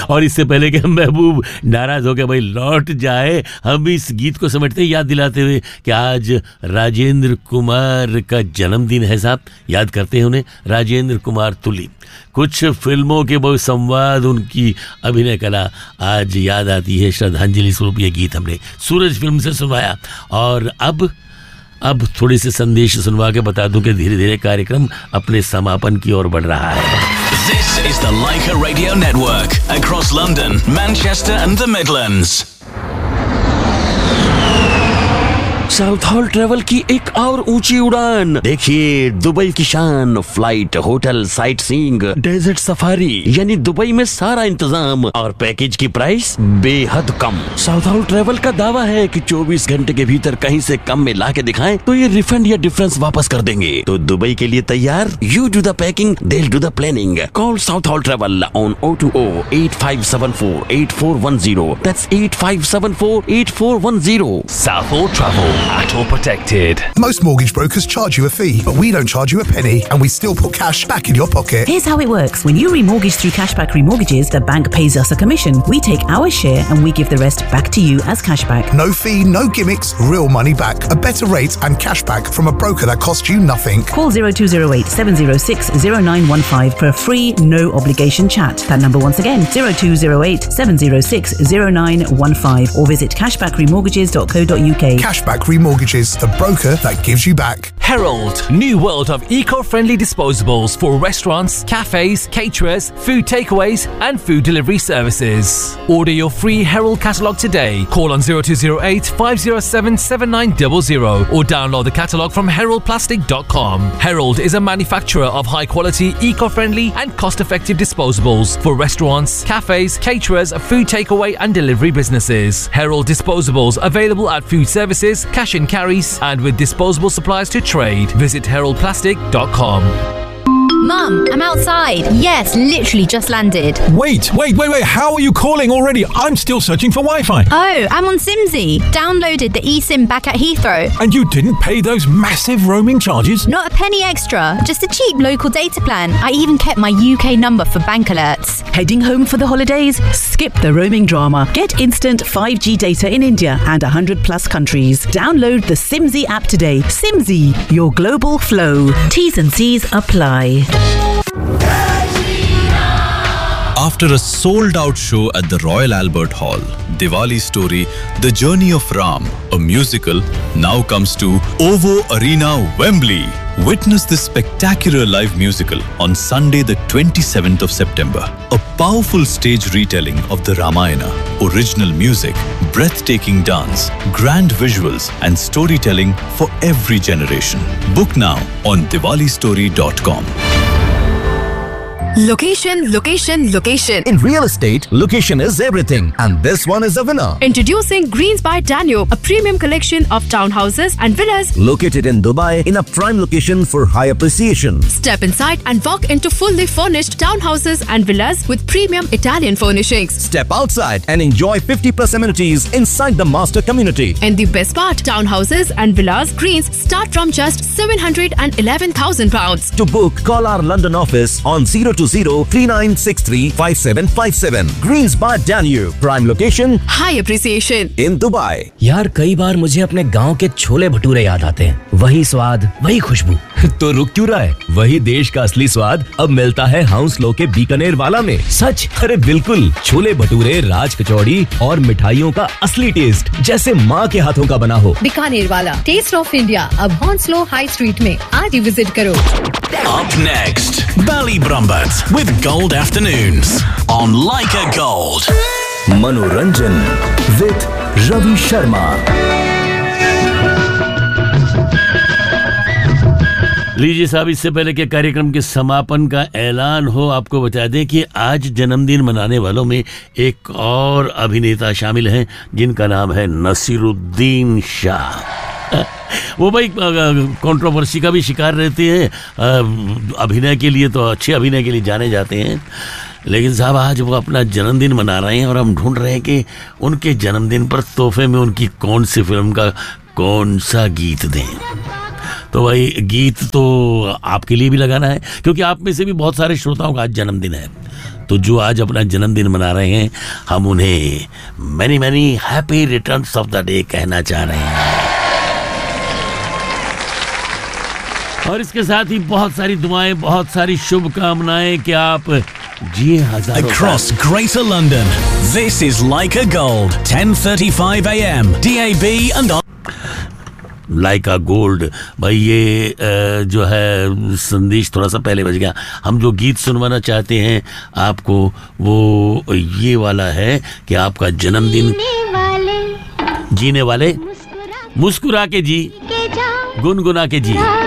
और इससे पहले कि महबूब नाराज हो गया भाई लौट जाए, हम इस गीत को समेटते याद दिलाते हुए कि आज राजेंद्र कुमार का जन्मदिन है साहब। याद करते हैं उन्हें, राजेंद्र कुमार तुली। कुछ फिल्मों के बहुत संवाद, उनकी अभिनय कला आज याद आती है। श्रद्धांजलि स्वरूप ये गीत हमने सूरज फिल्म से सुनवाया। और अब थोड़े से संदेश सुनवा के बता दूं कि धीरे धीरे कार्यक्रम अपने समापन की ओर बढ़ रहा है। This is the Leica Radio Network across London, Manchester and the Midlands. South hall travel की एक और ऊंची उड़ान। देखिए दुबई की शान, flight, hotel, sight seeing, desert safari, यानी दुबई में सारा इंतजाम और पैकेज की प्राइस बेहद कम। साउथ हॉल ट्रेवल का दावा है कि 24 घंटे के भीतर कहीं से कम में ला के दिखाएं तो ये रिफंड या डिफरेंस वापस कर देंगे। तो दुबई के लिए तैयार? You do the packing, they'll do the planning. Call South Hall Travel on 020-8574-8410. That's 8574-8410. South Hall Travel. At all protected. Most mortgage brokers charge you a fee, but we don't charge you a penny, and we still put cash back in your pocket. Here's how it works. When you remortgage through Cashback Remortgages, the bank pays us a commission. We take our share and we give the rest back to you as cashback. No fee, no gimmicks, real money back. A better rate and cashback from a broker that costs you nothing. Call 0208-706-0915 for a free, no obligation chat. That number once again, 0208-706-0915, or visit cashbackremortgages.co.uk. Cashback Remortgages, the broker that gives you back. Herald, new world of eco-friendly disposables for restaurants, cafes, caterers, food takeaways and food delivery services. Order your free Herald catalogue today. Call on 0208-507-7900 or download the catalogue from heraldplastic.com. Herald is a manufacturer of high-quality, eco-friendly and cost-effective disposables for restaurants, cafes, caterers, food takeaway and delivery businesses. Herald disposables available at food services, cash and carries and with disposable supplies to trade. Visit heraldplastic.com. Mum, I'm outside. Yes, literally just landed. Wait. How are you calling already? I'm still searching for Wi-Fi. Oh, I'm on Simsy. Downloaded the eSIM back at Heathrow. And you didn't pay those massive roaming charges? Not a penny extra. Just a cheap local data plan. I even kept my UK number for bank alerts. Heading home for the holidays? Skip the roaming drama. Get instant 5G data in India and 100 plus countries. Download the Simsy app today. Simsy, your global flow. T's and C's apply. After a sold-out show at the Royal Albert Hall, Diwali Story, The Journey of Ram, a musical, now comes to OVO Arena, Wembley. Witness this spectacular live musical on Sunday the 27th of September. A powerful stage retelling of the Ramayana, original music, breathtaking dance, grand visuals and storytelling for every generation. Book now on diwalistory.com. Location. In real estate, location is everything, and this one is a winner. Introducing Greens by Danube, a premium collection of townhouses and villas located in Dubai in a prime location for high appreciation. Step inside and walk into fully furnished townhouses and villas with premium Italian furnishings. Step outside and enjoy 50+ amenities inside the master community. And the best part, townhouses and villas Greens start from just £711,000. To book, call our London office on 020-3963-5757. Greens by Danube, prime location, high appreciation in Dubai. यार कई बार मुझे अपने गांव के छोले भटूरे याद आते हैं। वही स्वाद, वही खुशबू। तो रुक क्यों रहा है? वही देश का असली स्वाद अब मिलता है हाउसलो के बीकानेर वाला में। सच? अरे बिल्कुल, छोले भटूरे, राज कचौड़ी और मिठाइयों का असली टेस्ट जैसे माँ के हाथों का बना हो। बीकानेर वाला टेस्ट ऑफ इंडिया अब हाउसलो हाई स्ट्रीट में आज ही विजिट करो। Up next, Ballybrumbat with Gold Afternoons on Leica Gold. Manoranjan with Ravi Sharma. लीजिए साहब, इससे पहले कि कार्यक्रम के समापन का ऐलान हो, आपको बता दें कि आज जन्मदिन मनाने वालों में एक और अभिनेता शामिल हैं जिनका नाम है नसीरुद्दीन शाह। वो भाई कंट्रोवर्सी का भी शिकार रहते हैं। अभिनय के लिए तो अच्छे अभिनय के लिए जाने जाते हैं, लेकिन साहब आज वो अपना जन्मदिन मना रहे हैं और हम ढूंढ रहे हैं कि उनके जन्मदिन पर तोहफे में उनकी कौन सी फिल्म का कौन सा गीत दें। तो भाई गीत तो आपके लिए भी लगाना है, क्योंकि आप में से भी बहुत सारे श्रोताओं का आज जन्मदिन है। तो जो आज अपना जन्मदिन मना रहे हैं, हम उन्हें many many happy returns of the day कहना चाह रहे हैं। और इसके साथ ही बहुत सारी दुआएं, बहुत सारी शुभकामनाएं कि आप जिए हजारों Across Greater London, this is Leica Gold, 10:35 a.m. DAB and Lyca gold. भाई ये जो है संदेश थोड़ा सा पहले बज गया। हम जो गीत सुनवाना चाहते हैं आपको वो ये वाला है कि आपका जन्मदिन जीने वाले मुस्कुरा के जी, गुनगुना के जी।